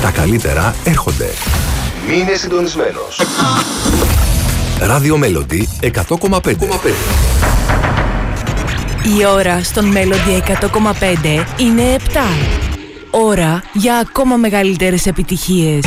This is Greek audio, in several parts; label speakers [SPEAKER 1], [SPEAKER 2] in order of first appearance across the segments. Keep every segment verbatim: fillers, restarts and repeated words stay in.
[SPEAKER 1] Τα καλύτερα έρχονται.
[SPEAKER 2] Μείνε συντονισμένος.
[SPEAKER 1] Ράδιο Melody εκατό κόμμα πέντε.
[SPEAKER 3] Η ώρα στον Melody εκατό κόμμα πέντε είναι επτά. Ώρα για ακόμα μεγαλύτερες επιτυχίες.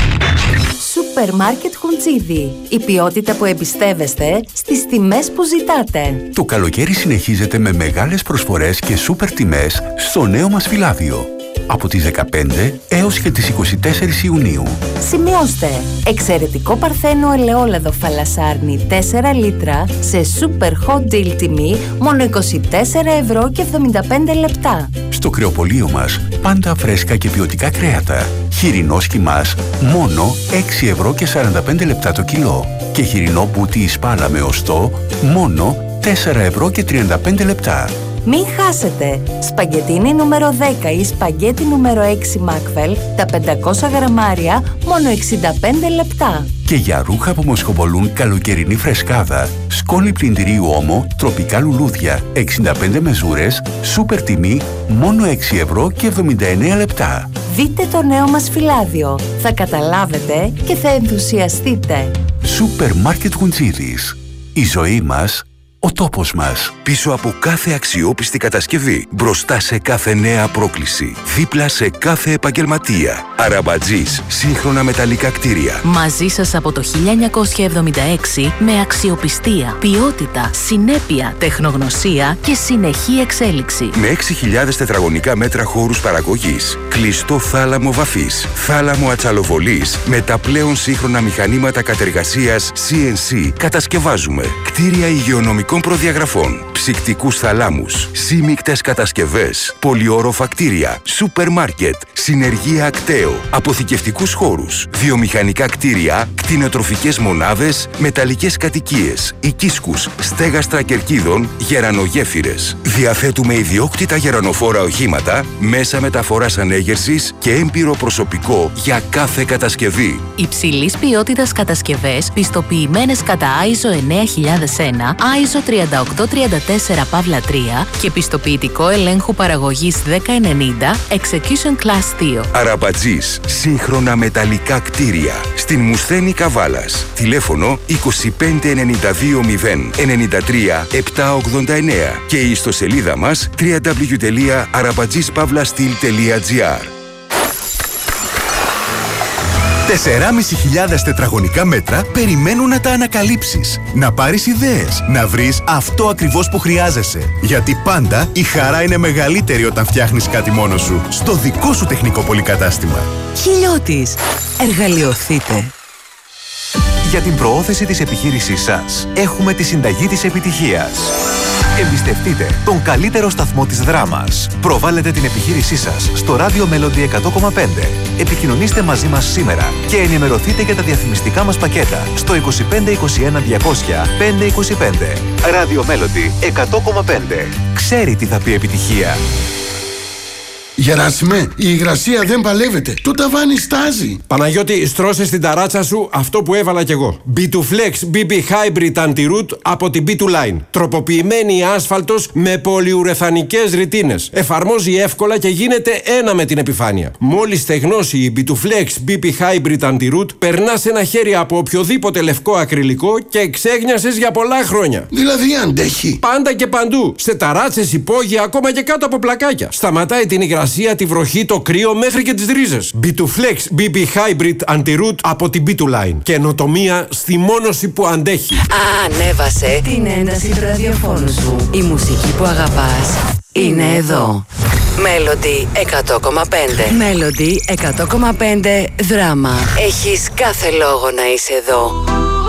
[SPEAKER 4] Σούπερ Μάρκετ Χουντζίδι. Η ποιότητα που εμπιστεύεστε στις τιμές που ζητάτε.
[SPEAKER 5] Το καλοκαίρι συνεχίζεται με μεγάλες προσφορές και σούπερ τιμές στο νέο μας φυλάδιο. Από τις δεκαπέντε έως και τις είκοσι τέσσερις Ιουνίου.
[SPEAKER 4] Σημειώστε, εξαιρετικό παρθένο ελαιόλαδο φαλασάρνη τέσσερα λίτρα σε super hot deal τιμή μόνο είκοσι τέσσερα ευρώ και εβδομήντα πέντε λεπτά.
[SPEAKER 5] Στο κρεοπωλείο μας πάντα φρέσκα και ποιοτικά κρέατα. Χοιρινό σκυμάς μόνο έξι ευρώ και σαράντα πέντε λεπτά το κιλό. Και χοιρινό μπούτι ισπάλα με οστό μόνο τέσσερα ευρώ και τριάντα πέντε λεπτά.
[SPEAKER 4] Μην χάσετε! Σπαγκετίνι νούμερο δέκα ή σπαγκέτι νούμερο έξι Μακφέλ, τα πεντακόσια γραμμάρια, μόνο εξήντα πέντε λεπτά.
[SPEAKER 5] Και για ρούχα που μοσχοβολούν καλοκαιρινή φρεσκάδα, σκόνη πλυντηρίου Όμο, τροπικά λουλούδια, εξήντα πέντε μεζούρες, σούπερ τιμή, μόνο έξι ευρώ και εβδομήντα εννέα λεπτά.
[SPEAKER 4] Δείτε το νέο μας φυλάδιο. Θα καταλάβετε και θα ενθουσιαστείτε.
[SPEAKER 5] Σούπερ Μάρκετ Χουντζίδης. Η ζωή μας, ο τόπος μας.
[SPEAKER 6] Πίσω από κάθε αξιόπιστη κατασκευή, μπροστά σε κάθε νέα πρόκληση, δίπλα σε κάθε επαγγελματία. Αραμπατζής, σύγχρονα μεταλλικά κτίρια.
[SPEAKER 3] Μαζί σας από το χίλια εννιακόσια εβδομήντα έξι με αξιοπιστία, ποιότητα, συνέπεια, τεχνογνωσία και συνεχή εξέλιξη.
[SPEAKER 6] Με έξι χιλιάδες τετραγωνικά μέτρα χώρους παραγωγής, κλειστό θάλαμο βαφής, θάλαμο ατσαλοβολής, με τα πλέον σύγχρονα μηχανήματα κατεργασίας σι εν σι, κατασκευάζουμε κτίρια υγειονομικών προδιαγραφών, ψυκτικούς θαλάμους, σύμικτες κατασκευές, πολυόροφα κτίρια, σούπερ μάρκετ, συνεργεία ακτέο, αποθηκευτικούς χώρους, βιομηχανικά κτίρια, κτηνοτροφικές μονάδες, μεταλλικές κατοικίες, οικίσκους, στέγαστρα κερκίδων, γερανογέφυρες. Διαθέτουμε ιδιόκτητα γερανοφόρα οχήματα, μέσα μεταφοράς ανέγερσης και έμπειρο προσωπικό για κάθε κατασκευή.
[SPEAKER 3] Υψηλής ποιότητας κατασκευές, πιστοποιημένες κατά άι ες ο εννέα χιλιάδες ένα, άι ες ο τριάντα οκτώ τριάντα τέσσερα παύλα τρία και πιστοποιητικό ελέγχου παραγωγής δέκα ενενήντα, Execution Class δύο.
[SPEAKER 6] Αραμπατζής, σύγχρονα μεταλλικά κτίρια. Στην Μουσθένη Καβάλας. Τηλέφωνο είκοσι πέντε ενενήντα δύο μηδέν ενενήντα τρία επτακόσια ογδόντα εννέα και η ιστοσελίδα μας double-u double-u double-u τελεία αραμπατζής παύλα στυλ τελεία τζι άρ.
[SPEAKER 7] τεσσεράμισι χιλιάδες τετραγωνικά μέτρα περιμένουν να τα ανακαλύψεις. Να πάρεις ιδέες, να βρεις αυτό ακριβώς που χρειάζεσαι. Γιατί πάντα η χαρά είναι μεγαλύτερη όταν φτιάχνεις κάτι μόνος σου. Στο δικό σου τεχνικό πολυκατάστημα.
[SPEAKER 3] Χιλιώτης. Εργαλειοθείτε.
[SPEAKER 8] Για την προώθηση της επιχείρησής σας έχουμε τη συνταγή της επιτυχίας. Εμπιστευτείτε τον καλύτερο σταθμό της δράμας. Προβάλλετε την επιχείρησή σας στο ράδιο Melody εκατό κόμμα πέντε. Επικοινωνήστε μαζί μας σήμερα και ενημερωθείτε για τα διαφημιστικά μας πακέτα στο είκοσι πέντε είκοσι ένα διακόσια πέντε είκοσι πέντε. Ράδιο Melody εκατό κόμμα πέντε. Ξέρει τι θα πει επιτυχία.
[SPEAKER 9] Γεράσιμε, η υγρασία δεν παλεύεται. Το ταβάνι στάζει.
[SPEAKER 10] Παναγιώτη, στρώσε στην ταράτσα σου αυτό που έβαλα κι εγώ. μπι του Flex μπι μπι Hybrid Anti-Root από την μπι του Line. Τροποποιημένη άσφαλτος με πολυουρεθανικές ρητίνες. Εφαρμόζει εύκολα και γίνεται ένα με την επιφάνεια. Μόλις στεγνώσει η μπι του Flex μπι μπι Hybrid Anti-Root, περνάς ένα χέρι από οποιοδήποτε λευκό ακριλικό και εξέγνιασες για πολλά χρόνια.
[SPEAKER 9] Δηλαδή αντέχει.
[SPEAKER 10] Πάντα και παντού. Σε ταράτσες, υπόγεια, ακόμα και κάτω από πλακάκια. Σταματάει την υγρασία, τη βροχή, το κρύο μέχρι και τις ρίζες. μπι του Flex μπι μπι Hybrid Anti-Root από την μπι του Line. Καινοτομία στη μόνωση που αντέχει.
[SPEAKER 3] Ανέβασε την ένταση του ραδιοφώνου σου. Η μουσική που αγαπάς είναι εδώ. Melody εκατό κόμμα πέντε. Melody εκατό κόμμα πέντε δράμα. Έχεις κάθε λόγο να είσαι εδώ.